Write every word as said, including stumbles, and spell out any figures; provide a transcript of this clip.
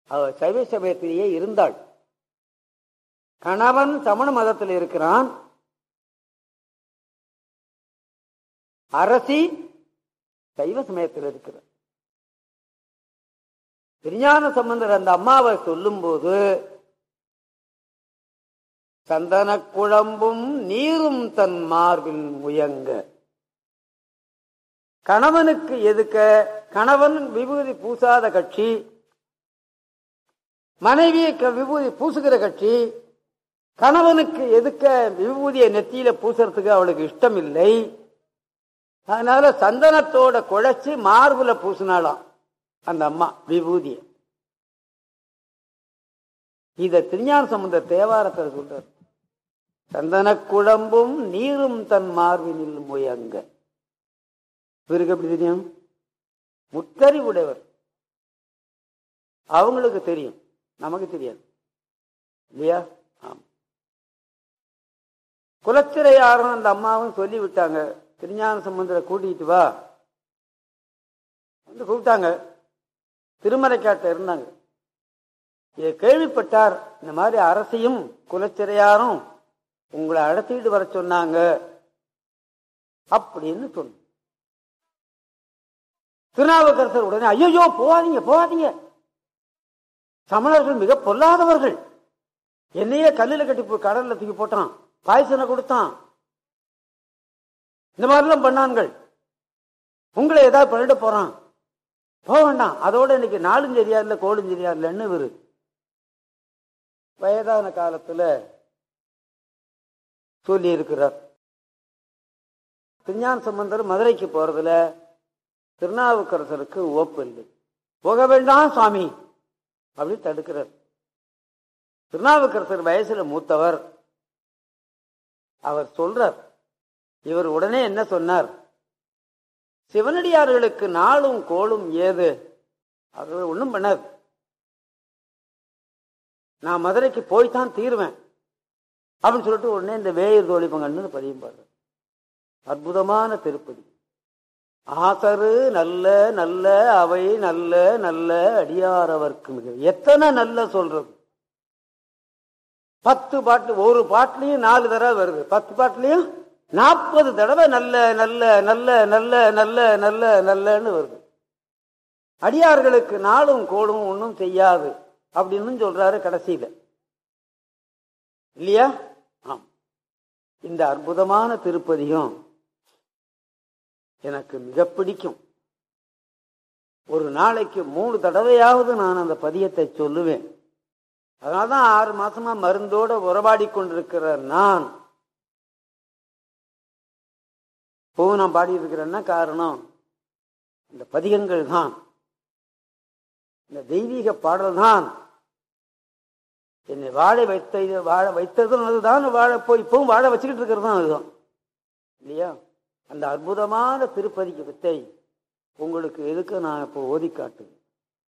அவள் சைவ சமயத்திலேயே இருந்தாள். கணவன் சமண மதத்தில் இருக்கிறான், அரசி சைவ சமயத்தில் இருக்கிறார். திருஞான சம்பந்தர் அந்த அம்மாவை சொல்லும் போது சந்தன குழம்பும் நீரும் தன் மார்பில் முயங்க, கணவனுக்கு எதுக்க கணவன் விபூதி பூசாத கட்சி, மனைவியை விபூதி பூசுகிற கட்சி, கணவனுக்கு எதுக்க விபூதியை நெத்தியில பூசுறதுக்கு அவளுக்கு இஷ்டம் இல்லை. அதனால சந்தனத்தோட குழைச்சி மார்புல பூசினாலாம் அந்த அம்மா விபூதிய. இத திருஞான சம்பந்தர் தேவாரத்தில் சொல்றார். சந்தன குழம்பும் நீரும் தன் மார்பினில் முயங்க. இவருக்கு எப்படி தெரியும்? முத்தறிவுடையவர், அவங்களுக்கு தெரியும், நமக்கு தெரியாது இல்லையா? ஆமா. குலச்சிறையாரும் அந்த அம்மாவும் சொல்லி விட்டாங்க, திருஞான சம்பந்தரை கூட்டிட்டு வா வந்து கூப்பிட்டாங்க. திருமலைக்காட்ட இருந்தாங்க. இதை கேள்விப்பட்டார். இந்த மாதிரி அரசியும் குலச்சிறையாரும் உங்களை அழைச்சிட்டு வர சொன்னாங்க அப்படின்னு சொன்ன. திருநாவுக்கரசர் உடனே ஐயோ போகாதீங்க போகாதீங்க, சமணர்கள் மிக பொல்லாதவர்கள், என்னையே கல்லில் கட்டி கடல்ல தூக்கி போட்டான், பாய்சனை கொடுத்தான், இந்த மாதிரிலாம் பண்ணான்கள், உங்களை ஏதாவது பண்ணிட்டு போறான், போக வேண்டாம். அதோட இன்னைக்கு நாலும் சரியா இல்ல கோடும் சரியா இல்லைன்னு இவரு வயதான காலத்துல சொல்லி இருக்கிறார். திருஞான சம்பந்தர் மதுரைக்கு போறதுல திருநாவுக்கரசருக்கு ஓப்பு இல்லை, போக வேண்டாம் சுவாமி அப்படி தடுக்கிறார். திருநாவுக்கரசர் வயசுல மூத்தவர், அவர் சொல்றார். இவர் உடனே என்ன சொன்னார்? சிவனடியார்களுக்கு நாளும் கோளும் ஏது, அவர் ஒண்ணும் பண்ணார், நான் மதுரைக்கு போய்தான் தீருவேன் அப்படின்னு சொல்லிட்டு உடனே இந்த வேயர் தோழிப்பங்கன்னு பதியும் பாரு. அற்புதமான திருப்பதி. ஆசரு நல்ல நல்ல அவை நல்ல நல்ல அடியாரவர்க்கு மிக. எத்தனை நல்ல சொல்றது, பத்து பாட்டு, ஒரு பாட்டுலயும் நாலு தடவை வருது, பத்து பாட்டுலயும் நாற்பது தடவை நல்ல நல்ல நல்ல நல்ல நல்ல நல்ல நல்லன்னு வருது. அடியார்களுக்கு நாளும் கோளும் ஒன்றும் செய்யாது அப்படின்னு சொல்றாரு கடைசியில இல்லையா? ஆம். இந்த அற்புதமான திருப்பதியும் எனக்கு மிக பிடிக்கும். ஒரு நாளைக்கு மூணு தடவையாவது நான் அந்த பதியத்தை சொல்லுவேன். அதனால்தான் ஆறு மாசமா மருந்தோட உறவாடி கொண்டிருக்கிற நான் இப்போ நான் பாடி இருக்கிறேன்னா காரணம் இந்த பதிகங்கள் தான், இந்த தெய்வீக பாடல் தான் என்னை வாழ வைத்த வாழ வைத்ததும் அதுதான், வாழ போய் இப்பவும் வாழ வச்சுக்கிட்டு இருக்கிறது தான் அதுதான் இல்லையா? அந்த அற்புதமான திருப்பதிக்கு வித்தை உங்களுக்கு எதுக்கு நான் இப்போ ஓதி காட்டுவேன்.